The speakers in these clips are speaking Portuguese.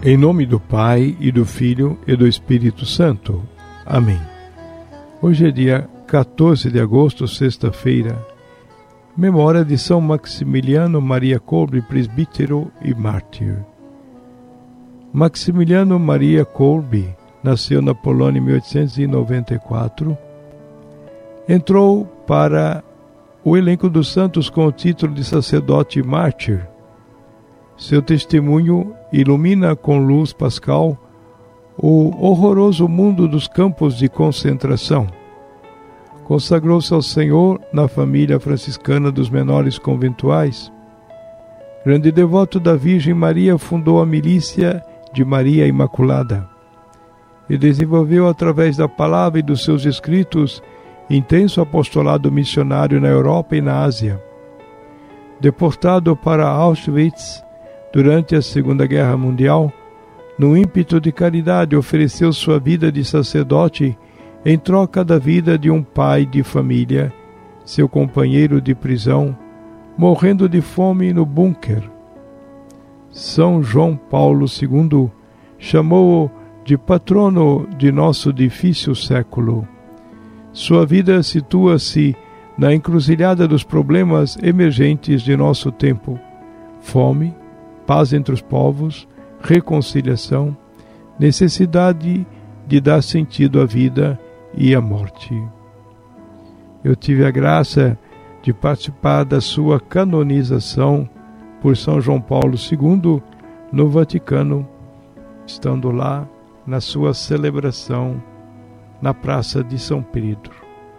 Em nome do Pai, e do Filho, e do Espírito Santo. Amém. Hoje é dia 14 de agosto, sexta-feira. Memória de São Maximiliano Maria Kolbe, presbítero e mártir. Maximiliano Maria Kolbe nasceu na Polônia em 1894. Entrou para o elenco dos santos com o título de sacerdote e mártir. Seu testemunho ilumina com luz pascal o horroroso mundo dos campos de concentração. Consagrou-se ao Senhor na família franciscana dos menores conventuais. Grande devoto da Virgem Maria, fundou a milícia de Maria Imaculada e desenvolveu, através da palavra e dos seus escritos, intenso apostolado missionário na Europa e na Ásia. Deportado para Auschwitz durante a Segunda Guerra Mundial, no ímpeto de caridade ofereceu sua vida de sacerdote em troca da vida de um pai de família, seu companheiro de prisão, morrendo de fome no bunker. São João Paulo II chamou-o de patrono de nosso difícil século. Sua vida situa-se na encruzilhada dos problemas emergentes de nosso tempo: fome, paz entre os povos, reconciliação, necessidade de dar sentido à vida e à morte. Eu tive a graça de participar da sua canonização por São João Paulo II no Vaticano, estando lá na sua celebração na Praça de São Pedro.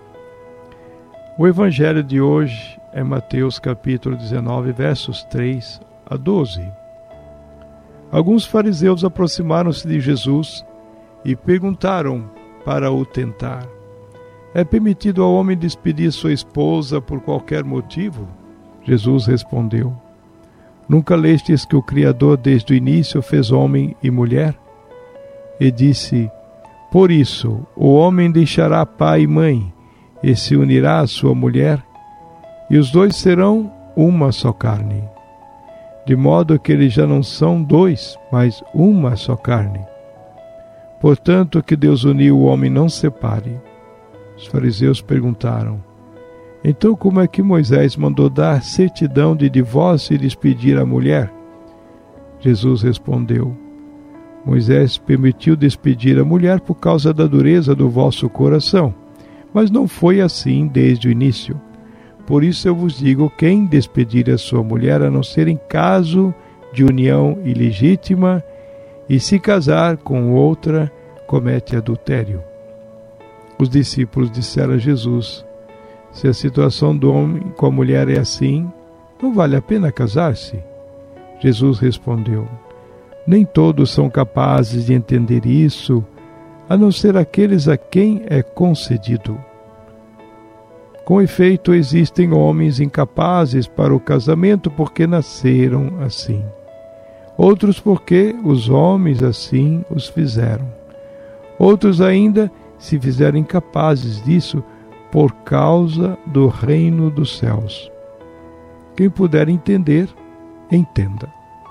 O Evangelho de hoje é Mateus capítulo 19, versos 3 a 12. Alguns fariseus aproximaram-se de Jesus e perguntaram para o tentar: é permitido ao homem despedir sua esposa por qualquer motivo? Jesus respondeu: nunca lestes que o Criador desde o início fez homem e mulher? E disse: por isso o homem deixará pai e mãe e se unirá à sua mulher, e os dois serão uma só carne. De modo que eles já não são dois, mas uma só carne. Portanto, que Deus uniu, o homem não separe. Os fariseus perguntaram: então como é que Moisés mandou dar certidão de divórcio e despedir a mulher? Jesus respondeu: Moisés permitiu despedir a mulher por causa da dureza do vosso coração, mas não foi assim desde o início. Por isso eu vos digo: quem despedir a sua mulher, a não ser em caso de união ilegítima, e se casar com outra, comete adultério. Os discípulos disseram a Jesus: se a situação do homem com a mulher é assim, não vale a pena casar-se? Jesus respondeu: nem todos são capazes de entender isso, a não ser aqueles a quem é concedido. Com efeito, existem homens incapazes para o casamento porque nasceram assim. Outros porque os homens assim os fizeram. Outros ainda se fizeram incapazes disso por causa do reino dos céus. Quem puder entender, entenda.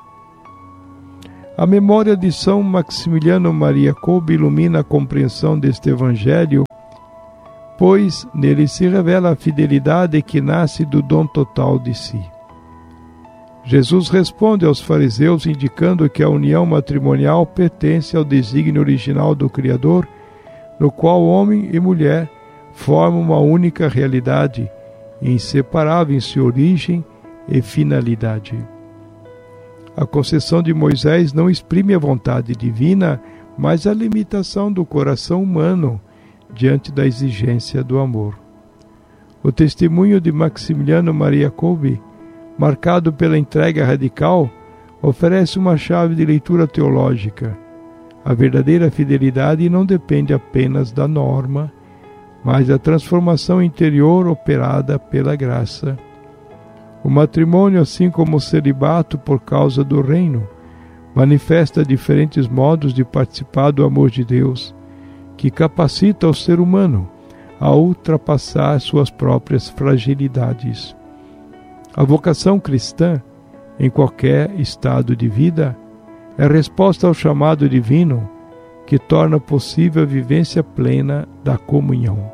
A memória de São Maximiliano Maria Kolbe ilumina a compreensão deste Evangelho, pois nele se revela a fidelidade que nasce do dom total de si. Jesus responde aos fariseus indicando que a união matrimonial pertence ao desígnio original do Criador, no qual homem e mulher formam uma única realidade, inseparável em sua origem e finalidade. A concessão de Moisés não exprime a vontade divina, mas a limitação do coração humano diante da exigência do amor. O testemunho de Maximiliano Maria Kolbe, marcado pela entrega radical, oferece uma chave de leitura teológica. A verdadeira fidelidade não depende apenas da norma, mas da transformação interior operada pela graça. O matrimônio, assim como o celibato por causa do reino, manifesta diferentes modos de participar do amor de Deus, que capacita o ser humano a ultrapassar suas próprias fragilidades. A vocação cristã, em qualquer estado de vida, é resposta ao chamado divino que torna possível a vivência plena da comunhão.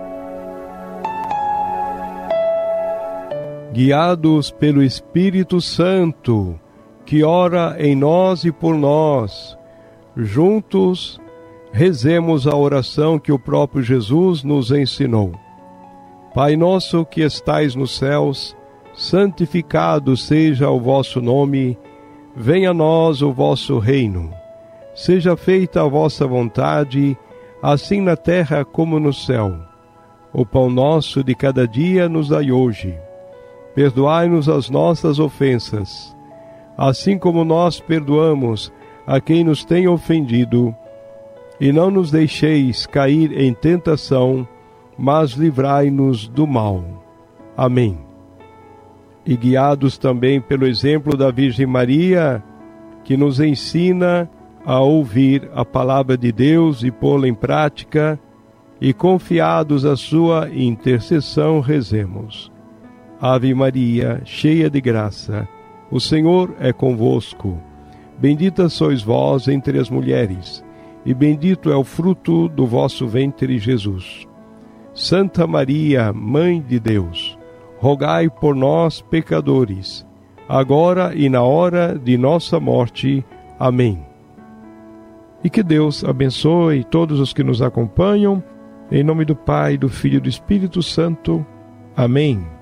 Guiados pelo Espírito Santo, que ora em nós e por nós, juntos rezemos a oração que o próprio Jesus nos ensinou. Pai nosso que estais nos céus, santificado seja o vosso nome, venha a nós o vosso reino. Seja feita a vossa vontade, assim na terra como no céu. O pão nosso de cada dia nos dai hoje. Perdoai-nos as nossas ofensas, assim como nós perdoamos a quem nos tem ofendido. E não nos deixeis cair em tentação, mas livrai-nos do mal. Amém. E guiados também pelo exemplo da Virgem Maria, que nos ensina a ouvir a palavra de Deus e pô-la em prática, e confiados à sua intercessão, rezemos. Ave Maria, cheia de graça, o Senhor é convosco. Bendita sois vós entre as mulheres, e bendito é o fruto do vosso ventre, Jesus. Santa Maria, Mãe de Deus, rogai por nós, pecadores, agora e na hora de nossa morte. Amém. E que Deus abençoe todos os que nos acompanham, em nome do Pai, do Filho e do Espírito Santo. Amém.